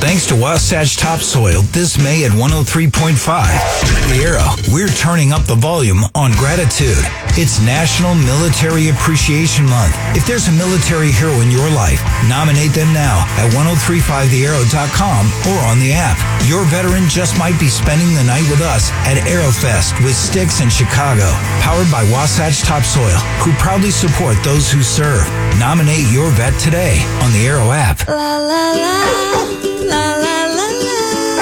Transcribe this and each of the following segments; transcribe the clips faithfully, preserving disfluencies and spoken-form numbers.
Thanks to Wasatch Topsoil this May at one oh three point five. The Arrow, we're turning up the volume on gratitude. It's National Military Appreciation Month. If there's a military hero in your life, nominate them now at ten thirty-five the arrow dot com or on the app. Your veteran just might be spending the night with us at Aerofest with Styx in Chicago, powered by Wasatch Topsoil, who proudly support those who serve. Nominate your vet today on the Arrow app. La, la, la, la, la, la, la.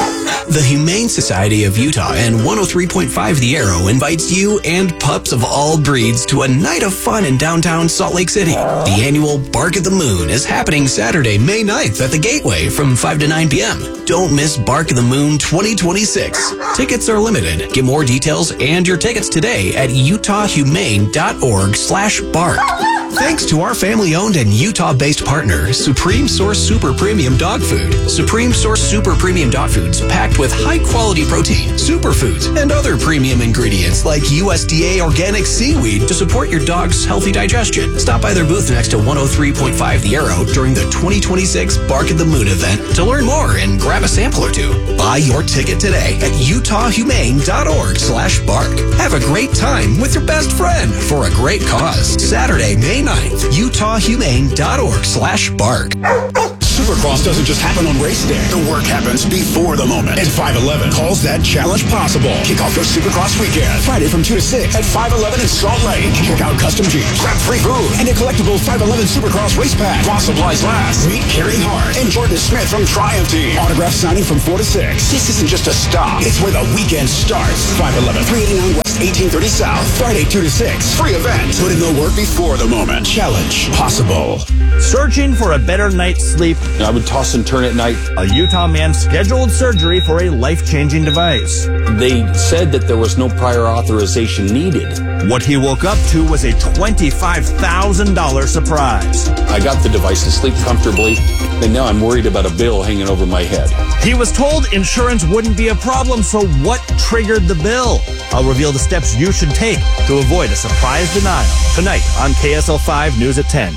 The Humane Society of Utah and one oh three point five The Arrow invites you and pups of all breeds to a night of fun in downtown Salt Lake City. The annual Bark at the Moon is happening Saturday, May ninth at the Gateway from five to nine p.m. Don't miss Bark at the Moon twenty twenty-six. Tickets are limited. Get more details and your tickets today at utahhumane.org slash bark. Thanks to our family-owned and Utah-based partner, Supreme Source Super Premium Dog Food. Supreme Source Super Premium Dog Food's packed with high-quality protein, superfoods, and other premium ingredients like U S D A organic seaweed to support your dog's healthy digestion. Stop by their booth next to one oh three point five The Arrow during the twenty twenty-six Bark at the Moon event to learn more and grab a sample or two. Buy your ticket today at utahhumane.org slash bark. Have a great time with your best friend for a great cause. Saturday, May ninth, utahhumane.org slash bark. Supercross doesn't just happen on race day. The work happens before the moment. And five eleven calls that challenge possible. Kick off your Supercross weekend. Friday from two to six at five eleven in Salt Lake. Check out custom Jeeps, grab free food, and a collectible five eleven Supercross race pack. While supplies last, meet Carey Hart and Jordan Smith from Triumph Team. Autograph signing from four to six. This isn't just a stop. It's where the weekend starts. five eleven, three eighty-nine West, eighteen thirty South. Friday two to six. Free event. Put in the work before the moment. Challenge possible. Searching for a better night's sleep? I would toss and turn at night. A Utah man scheduled surgery for a life-changing device. They said that there was no prior authorization needed. What he woke up to was a twenty-five thousand dollars surprise. I got the device to sleep comfortably, and now I'm worried about a bill hanging over my head. He was told insurance wouldn't be a problem, so what triggered the bill? I'll reveal the steps you should take to avoid a surprise denial tonight on K S L five News at ten.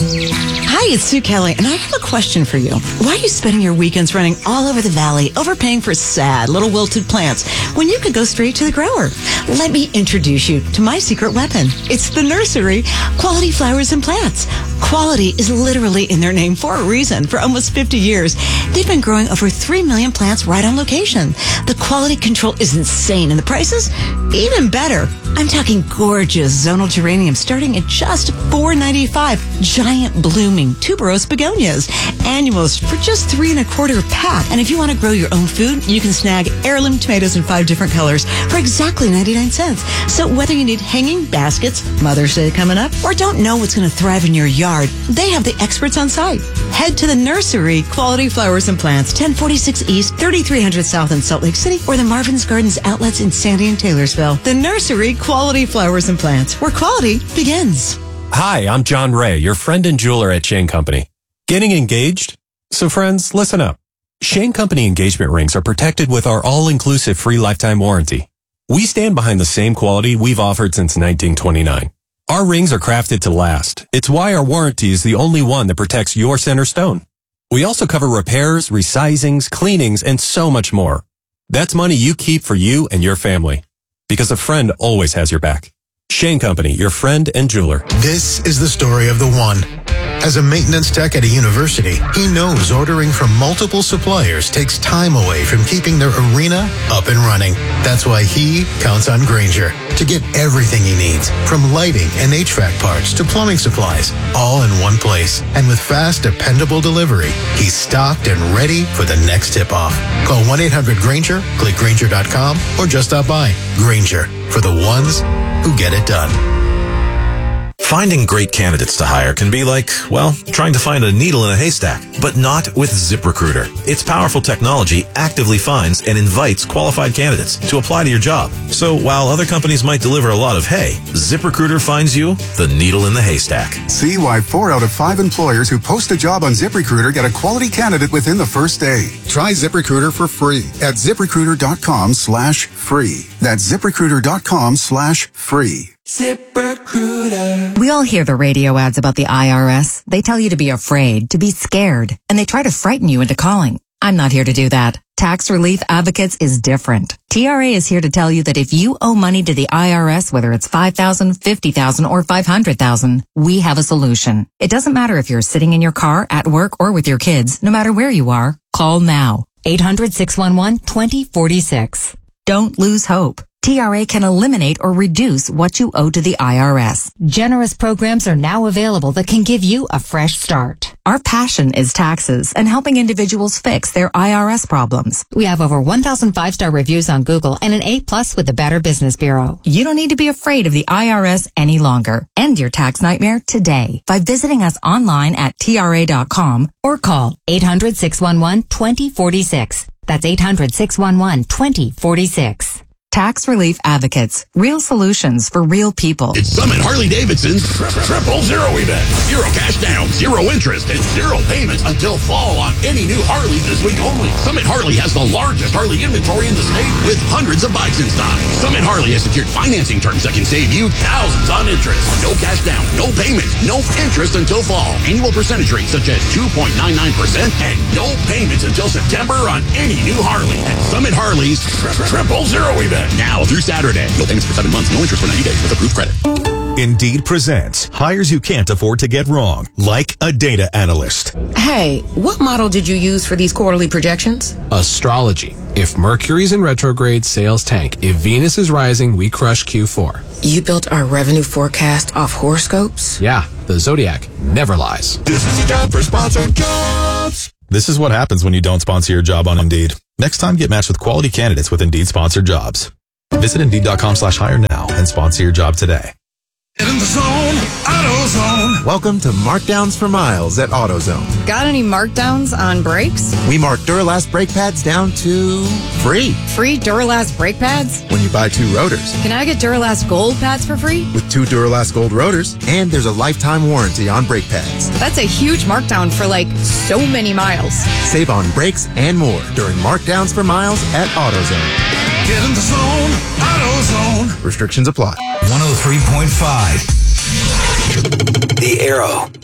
Hi, it's Sue Kelly, and I have a question for you. Why are you spending your weekends running all over the valley, overpaying for sad little wilted plants, when you could go straight to the grower? Let me introduce you to my secret weapon. It's the nursery, Quality Flowers and Plants. Quality is literally in their name for a reason. For almost fifty years, they've been growing over three million plants right on location. The quality control is insane, and the prices, even better. I'm talking gorgeous zonal geraniums starting at just four ninety-five. Giant blooming tuberose begonias, annuals for just three and a quarter a pack. And if you want to grow your own food, you can snag heirloom tomatoes in five different colors for exactly ninety-nine cents. So whether you need hanging baskets, Mother's Day coming up, or don't know what's going to thrive in your yard, they have the experts on site. Head to the nursery, Quality Flowers and Plants, ten forty-six East, thirty-three hundred South in Salt Lake City, or the Marvin's Gardens outlets in Sandy and Taylorsville. The nursery, Quality Flowers and Plants, where quality begins. Hi, I'm John Ray, your friend and jeweler at Shane Company. Getting engaged? So friends, listen up. Shane Company engagement rings are protected with our all-inclusive free lifetime warranty. We stand behind the same quality we've offered since nineteen twenty-nine. Our rings are crafted to last. It's why our warranty is the only one that protects your center stone. We also cover repairs, resizings, cleanings, and so much more. That's money you keep for you and your family. Because a friend always has your back. Shane Company, your friend and jeweler. This is the story of the one. As a maintenance tech at a university, he knows ordering from multiple suppliers takes time away from keeping their arena up and running. That's why he counts on Grainger to get everything he needs, from lighting and H V A C parts to plumbing supplies, all in one place. And with fast, dependable delivery, he's stocked and ready for the next tip-off. Call one eight hundred Grainger, click Grainger dot com, or just stop by. Grainger, for the ones who get it done. Finding great candidates to hire can be like, well, trying to find a needle in a haystack, but not with ZipRecruiter. Its powerful technology actively finds and invites qualified candidates to apply to your job. So while other companies might deliver a lot of hay, ZipRecruiter finds you the needle in the haystack. See why four out of five employers who post a job on ZipRecruiter get a quality candidate within the first day. Try ZipRecruiter for free at ZipRecruiter.com slash free. That's ZipRecruiter.com slash free. ZipRecruiter. We all hear the radio ads about the I R S. They tell you to be afraid, to be scared, and they try to frighten you into calling. I'm not here to do that. Tax Relief Advocates is different. T R A is here to tell you that if you owe money to the I R S, whether it's five thousand dollars, fifty thousand dollars, or five hundred thousand dollars, we have a solution. It doesn't matter if you're sitting in your car, at work, or with your kids. No matter where you are, call now. eight hundred, six one one, two zero four six. Don't lose hope. T R A can eliminate or reduce what you owe to the I R S. Generous programs are now available that can give you a fresh start. Our passion is taxes and helping individuals fix their I R S problems. We have over one thousand five-star reviews on Google and an A plus with the Better Business Bureau. You don't need to be afraid of the I R S any longer. End your tax nightmare today by visiting us online at T R A dot com or call eight hundred, six one one, two zero four six. That's eight hundred, six one one, two zero four six. Tax Relief Advocates. Real solutions for real people. It's Summit Harley-Davidson's Triple Zero event. Zero cash down, zero interest, and zero payments until fall on any new Harley this week only. Summit Harley has the largest Harley inventory in the state with hundreds of bikes in stock. Summit Harley has secured financing terms that can save you thousands on interest. No cash down, no payments, no interest until fall. Annual percentage rates such as two point nine nine percent and no payments until September on any new Harley. At Summit Harley's Triple Zero event. Now through Saturday. No payments for seven months, no interest for ninety days with approved credit. Indeed presents hires you can't afford to get wrong, like a data analyst. Hey, what model did you use for these quarterly projections? Astrology. If Mercury's in retrograde, sales tank. If Venus is rising, we crush Q four. You built our revenue forecast off horoscopes? Yeah, the Zodiac never lies. This is a job for sponsored jobs. This is what happens when you don't sponsor your job on Indeed. Next time, get matched with quality candidates with Indeed sponsored jobs. Visit Indeed.com slash hire now and sponsor your job today. Get in the zone, AutoZone. Welcome to Markdowns for Miles at AutoZone. Got any markdowns on brakes? We mark Duralast brake pads down to free. Free Duralast brake pads? When you buy two rotors. Can I get Duralast Gold pads for free? With two Duralast Gold rotors, and there's a lifetime warranty on brake pads. That's a huge markdown for like so many miles. Save on brakes and more during Markdowns for Miles at AutoZone. Get in the zone, AutoZone. Restrictions apply. one oh three point five. The Arrow.